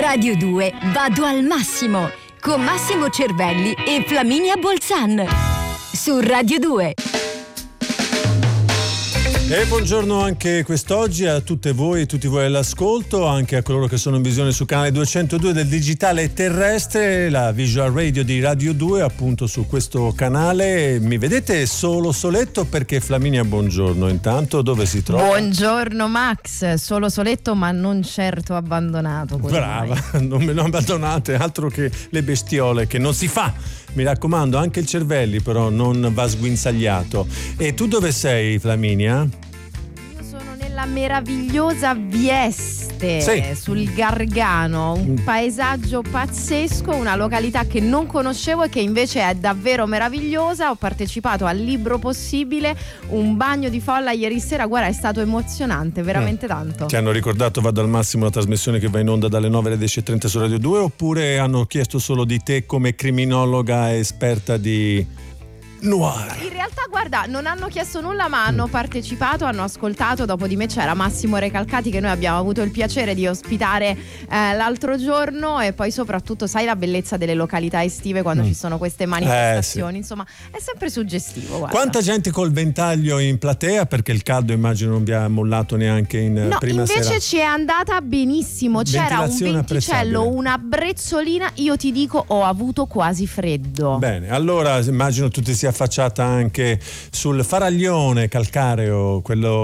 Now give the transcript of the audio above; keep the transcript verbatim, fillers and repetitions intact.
Radio due Vado al massimo con Massimo Cervelli e Flaminia Bolzan su Radio due. E buongiorno anche quest'oggi a tutte voi e tutti voi all'ascolto, anche a coloro che sono in visione su canale duecentodue del digitale terrestre, la visual radio di Radio due, appunto su questo canale. Mi vedete solo soletto perché Flaminia, buongiorno. Intanto dove si trova? Buongiorno Max, solo soletto ma non certo abbandonato. Brava, mai. Non me lo abbandonate, altro che le bestiole, che non si fa. Mi raccomando, anche il Cervelli però non va sguinzagliato. E tu dove sei, Flaminia? Io sono nella meravigliosa Vieste, sì. sul Gargano, un mm. paesaggio pazzesco, una località che non conoscevo e che invece è davvero meravigliosa. Ho partecipato al Libro Possibile, un bagno di folla ieri sera, guarda, è stato emozionante, veramente mm. tanto. Ti hanno ricordato Vado al massimo, la trasmissione che va in onda dalle nove alle dieci e trenta su Radio due, oppure hanno chiesto solo di te come criminologa esperta di noir? In realtà guarda, non hanno chiesto nulla ma hanno partecipato, hanno ascoltato. Dopo di me c'era Massimo Recalcati, che noi abbiamo avuto il piacere di ospitare eh, l'altro giorno, e poi soprattutto sai la bellezza delle località estive quando mm. ci sono queste manifestazioni, eh, sì. Insomma è sempre suggestivo, guarda. Quanta gente col ventaglio in platea, perché il caldo immagino non vi ha mollato neanche in no, prima sera. No, invece ci è andata benissimo, c'era un venticello, una brezzolina, io ti dico ho avuto quasi freddo. Bene, allora immagino tu ti sia affacciata anche sul faraglione calcareo, quello